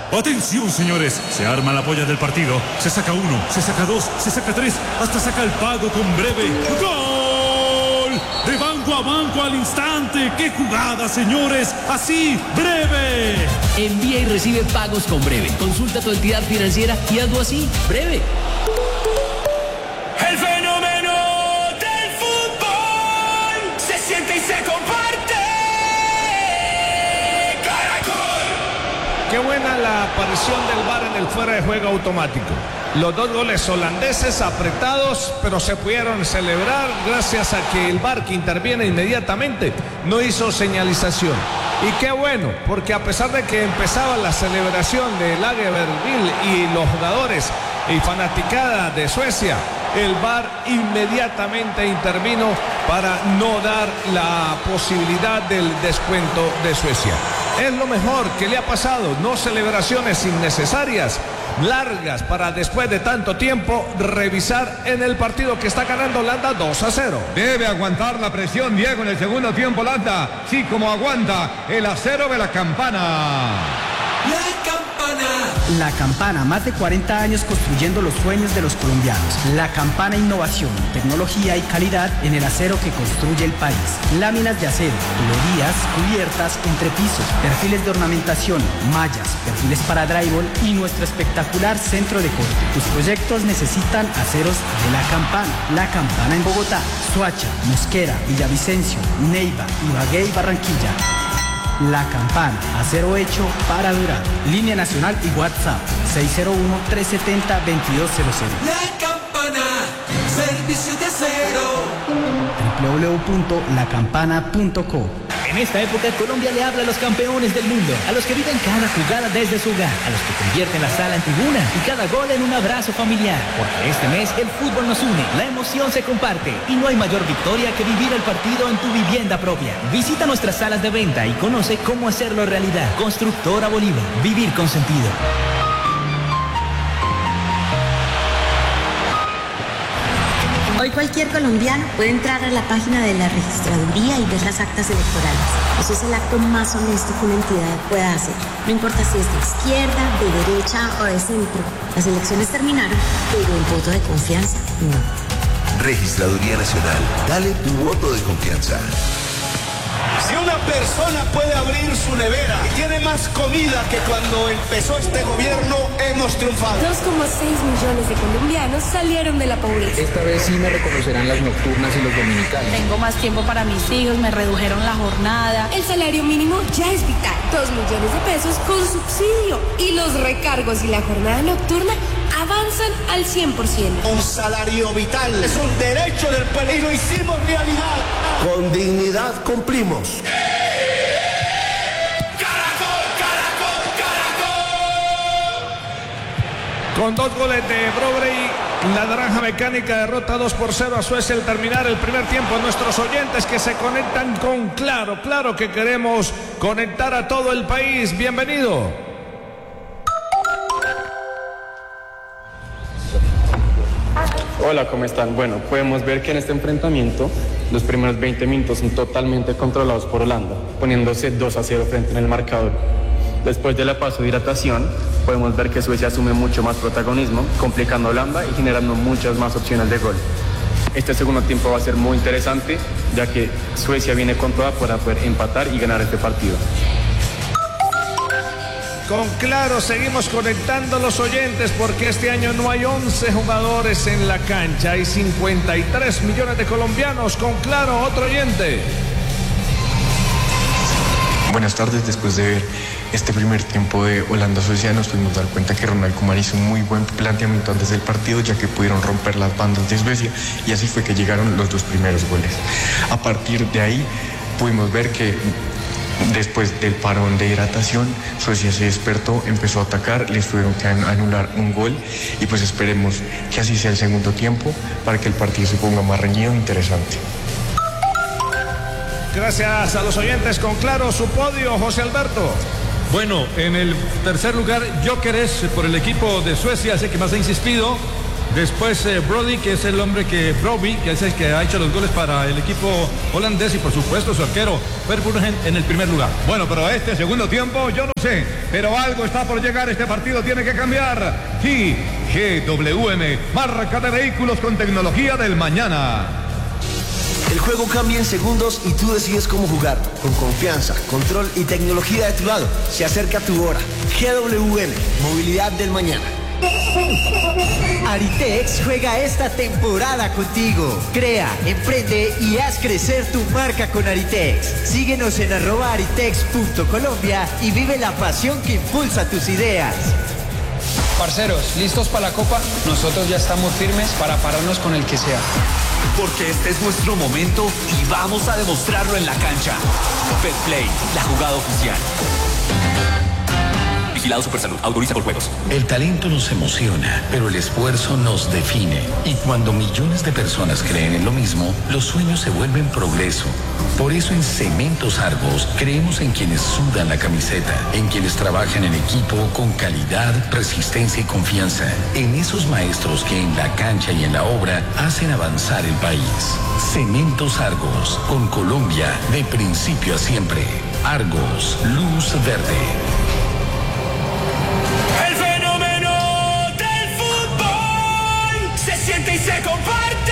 Atención, señores, se arma la polla del partido, se saca uno, se saca dos, se saca tres, hasta saca el pago con breve. ¡Gol! De banco a banco al instante. ¡Qué jugada, señores! Así, breve. Envía y recibe pagos con breve. Consulta tu entidad financiera y hazlo así, breve. El fenómeno del fútbol se siente y se comparte. Qué buena la aparición del VAR en el fuera de juego automático. Los dos goles holandeses apretados, pero se pudieron celebrar gracias a que el VAR, que interviene inmediatamente, no hizo señalización. Y qué bueno, porque a pesar de que empezaba la celebración de Lagerbielke y los jugadores y fanaticada de Suecia, el VAR inmediatamente intervino para no dar la posibilidad del descuento de Suecia. Es lo mejor que le ha pasado, no celebraciones innecesarias, largas, para después de tanto tiempo revisar en el partido que está ganando Holanda 2-0. Debe aguantar la presión, Diego, en el segundo tiempo Holanda. Sí, como aguanta el acero de la campana. La Campana. La Campana, más de 40 años construyendo los sueños de los colombianos. La Campana, innovación, tecnología y calidad en el acero que construye el país. Láminas de acero, tuberías, cubiertas, entrepisos, perfiles de ornamentación, mallas, perfiles para drywall y nuestro espectacular centro de corte. Tus proyectos necesitan aceros de La Campana. La Campana en Bogotá, Soacha, Mosquera, Villavicencio, Neiva, Ibagué y Barranquilla. La Campana, acero hecho para durar. Línea nacional y WhatsApp 601-370-2200. La Campana, servicio de acero. www.lacampana.co. En esta época, Colombia le habla a los campeones del mundo, a los que viven cada jugada desde su hogar, a los que convierten la sala en tribuna y cada gol en un abrazo familiar. Porque este mes el fútbol nos une, la emoción se comparte y no hay mayor victoria que vivir el partido en tu vivienda propia. Visita nuestras salas de venta y conoce cómo hacerlo realidad. Constructora Bolívar, vivir con sentido. Hoy cualquier colombiano puede entrar a la página de la registraduría y ver las actas electorales. Eso es el acto más honesto que una entidad pueda hacer. No importa si es de izquierda, de derecha o de centro. Las elecciones terminaron, pero el voto de confianza no. Registraduría Nacional. Dale tu voto de confianza. Si una persona puede abrir su nevera y tiene más comida que cuando empezó este gobierno, hemos triunfado. 2,6 millones de colombianos salieron de la pobreza. Esta vez sí me reconocerán las nocturnas y los dominicales. Tengo más tiempo para mis hijos, me redujeron la jornada. El salario mínimo ya es vital. 2 millones de pesos con subsidio. Y los recargos y la jornada nocturna avanzan al 100%. Un salario vital es un derecho del pueblo y lo hicimos realidad. Con dignidad cumplimos. Con 2 goles de Brobrey, la Naranja Mecánica derrota 2-0 a Suecia al terminar el primer tiempo. Nuestros oyentes que se conectan con Claro, claro que queremos conectar a todo el país. Bienvenido. Hola, ¿cómo están? Bueno, podemos ver que en este enfrentamiento los primeros 20 minutos son totalmente controlados por Holanda, poniéndose 2-0 frente en el marcador. Después de la pausa de hidratación, podemos ver que Suecia asume mucho más protagonismo, complicando a Holanda y generando muchas más opciones de gol. Este segundo tiempo va a ser muy interesante, ya que Suecia viene con toda para poder empatar y ganar este partido. Con Claro seguimos conectando a los oyentes porque este año no hay 11 jugadores en la cancha, hay 53 millones de colombianos. Con Claro, otro oyente. Buenas tardes. Después de ver este primer tiempo de Holanda-Suecia nos pudimos dar cuenta que Ronald Koeman hizo un muy buen planteamiento antes del partido, ya que pudieron romper las bandas de Suecia y así fue que llegaron los 2 primeros goles. A partir de ahí pudimos ver que después del parón de hidratación, Suecia se despertó, empezó a atacar, les tuvieron que anular un gol y pues esperemos que así sea el segundo tiempo para que el partido se ponga más reñido e interesante. Gracias a los oyentes. Con Claro, su podio, José Alberto. Bueno, en el tercer lugar, Gyökeres por el equipo de Suecia, ese que más ha insistido. Después Brody, que es el hombre Brobbey, que es el que ha hecho los goles para el equipo holandés, y por supuesto su arquero Verbruggen en el primer lugar. Bueno, pero este segundo tiempo yo no sé, pero algo está por llegar, este partido tiene que cambiar. Sí, GWM, marca de vehículos con tecnología del mañana. El juego cambia en segundos y tú decides cómo jugar. Con confianza, control y tecnología de tu lado. Se acerca tu hora. GWM, movilidad del mañana. Aritex juega esta temporada contigo. Crea, emprende y haz crecer tu marca con Aritex. Síguenos en @aritex.colombia y vive la pasión que impulsa tus ideas. Parceros, ¿listos para la Copa? Nosotros ya estamos firmes para pararnos con el que sea. Porque este es nuestro momento y vamos a demostrarlo en la cancha. Betplay, la jugada oficial. Vigilado Supersalud, autoriza por juegos. El talento nos emociona, pero el esfuerzo nos define. Y cuando millones de personas creen en lo mismo, los sueños se vuelven progreso. Por eso en Cementos Argos creemos en quienes sudan la camiseta, en quienes trabajan en equipo con calidad, resistencia y confianza, en esos maestros que en la cancha y en la obra hacen avanzar el país. Cementos Argos, con Colombia de principio a siempre. Argos, luz verde. Y se comparte.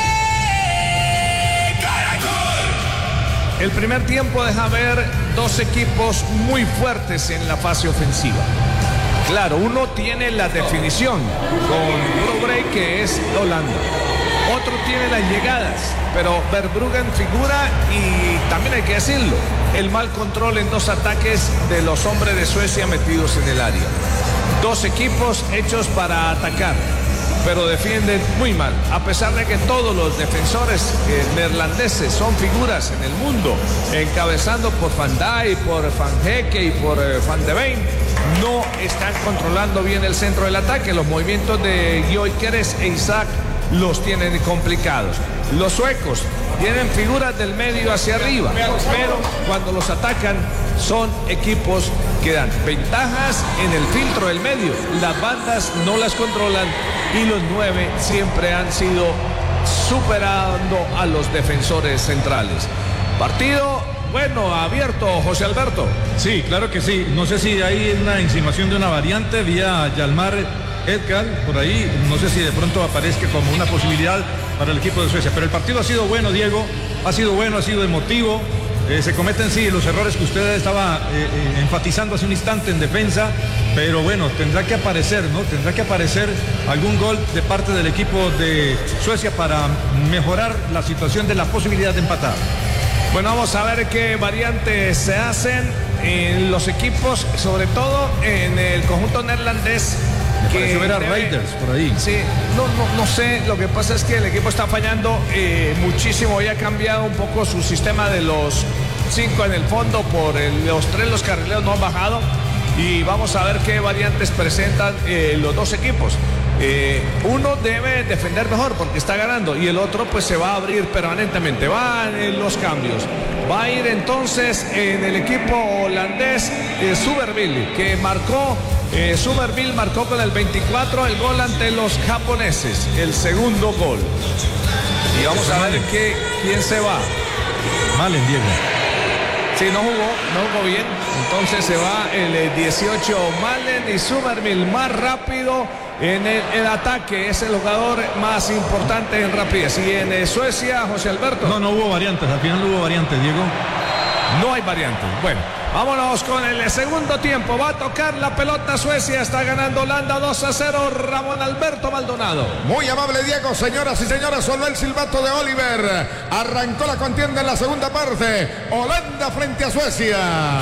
El primer tiempo deja ver dos equipos muy fuertes en la fase ofensiva. Claro, uno tiene la definición con Brobbey, que es Holanda. Otro tiene las llegadas, pero Verbruggen figura, y también hay que decirlo, el mal control en dos ataques de los hombres de Suecia metidos en el área. Dos equipos hechos para atacar, pero defienden muy mal, a pesar de que todos los defensores neerlandeses son figuras en el mundo, encabezando por Van Dijk, por Van Hecke y por Van de Ven. No están controlando bien el centro del ataque. Los movimientos de Gyökeres e Isaac los tienen complicados. Los suecos tienen figuras del medio hacia arriba, pero cuando los atacan son equipos que dan ventajas en el filtro del medio. Las bandas no las controlan y los 9 siempre han sido superando a los defensores centrales. Partido, bueno, abierto, José Alberto. Sí, claro que sí. No sé si hay una insinuación de una variante vía Hjalmar Ekdal por ahí. No sé si de pronto aparezca como una posibilidad para el equipo de Suecia. Pero el partido ha sido bueno, Diego. Ha sido bueno, ha sido emotivo. Se cometen, sí, los errores que usted estaba enfatizando hace un instante en defensa, pero bueno, tendrá que aparecer, ¿no? Tendrá que aparecer algún gol de parte del equipo de Suecia para mejorar la situación de la posibilidad de empatar. Bueno, vamos a ver qué variantes se hacen en los equipos, sobre todo en el conjunto neerlandés. Me pareció ver a Raiders por ahí. Sí, no sé, lo que pasa es que el equipo está fallando muchísimo y ha cambiado un poco su sistema de los 5 en el fondo por los 3, los carrileros no han bajado, y vamos a ver qué variantes presentan los dos equipos. Uno debe defender mejor porque está ganando, y el otro pues se va a abrir permanentemente. Van en los cambios. Va a ir entonces en el equipo holandés Somerville, que marcó. Somerville marcó con el 24 el gol ante los japoneses, el segundo gol. Y vamos a ver quién se va. Mal en Diego. Sí, no jugó bien. Entonces se va el 18 Malen, y Somerville más rápido en el ataque. Es el jugador más importante en rapidez. Y en Suecia, José Alberto. No hubo variantes. Al final no hubo variantes, Diego. No hay variantes. Bueno, vámonos con el segundo tiempo. Va a tocar la pelota Suecia. Está ganando Holanda 2-0. Ramón Alberto Maldonado. Muy amable, Diego. Señoras y señores, sonó el silbato de Oliver. Arrancó la contienda en la segunda parte. Holanda frente a Suecia.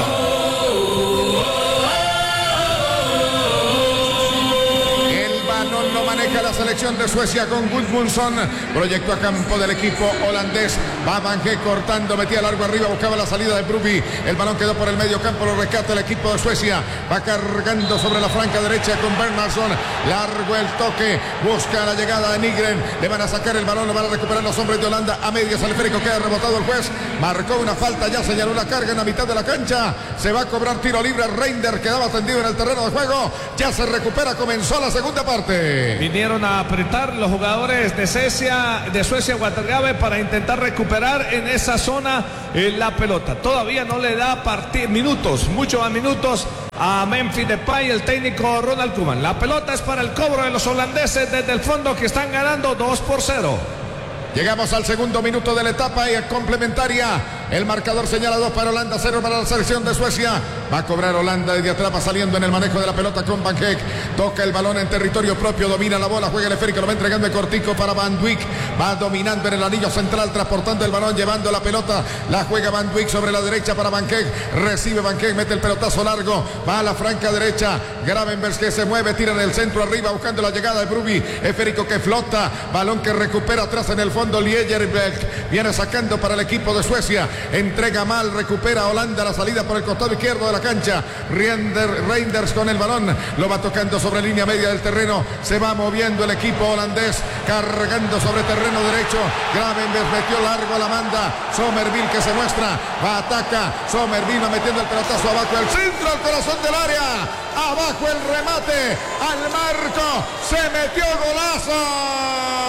Lo maneja la selección de Suecia con Gudmundsson. Proyecto a campo del equipo holandés. Va Van Hecke cortando, metía largo arriba, buscaba la salida de Brobbey. El balón quedó por el medio campo, lo rescata el equipo de Suecia. Va cargando sobre la franca derecha con Bernhardsson. Largo el toque, busca la llegada de Nygren. Le van a sacar el balón, lo van a recuperar los hombres de Holanda. A medias al esférico, queda rebotado el juez. Marcó una falta, ya señaló la carga en la mitad de la cancha. Se va a cobrar tiro libre. Reinders quedaba tendido en el terreno de juego. Ya se recupera, comenzó la segunda parte. Vinieron a apretar los jugadores de Suecia Watergabe para intentar recuperar en esa zona la pelota. Todavía no le da muchos más minutos a Memphis Depay, el técnico Ronald Koeman. La pelota es para el cobro de los holandeses desde el fondo, que están ganando 2-0. Llegamos al segundo minuto de la etapa y complementaria. El marcador señala 2 para Holanda, 0 para la selección de Suecia. Va a cobrar Holanda desde atrás, va saliendo en el manejo de la pelota con Van Heek. Toca el balón en territorio propio, domina la bola, juega el esférico, lo va entregando el cortico para Van Dijk. Va dominando en el anillo central, transportando el balón, llevando la pelota. La juega Van Dijk sobre la derecha para Van Heek. Recibe Van Heek, mete el pelotazo largo. Va a la franca derecha. Gravenberch que se mueve, tira en el centro arriba, buscando la llegada de Bruby. Esférico que flota, balón que recupera atrás en el fondo. Liejerberg viene sacando para el equipo de Suecia. Entrega mal, recupera Holanda la salida por el costado izquierdo de la cancha. Reinders con el balón, lo va tocando sobre línea media del terreno. Se va moviendo el equipo holandés, cargando sobre terreno derecho. Gravenberch metió largo a la manda. Somerville que se muestra, va, ataca. Somerville va metiendo el pelotazo abajo, el centro al corazón del área. Abajo el remate, al marco, se metió golazo.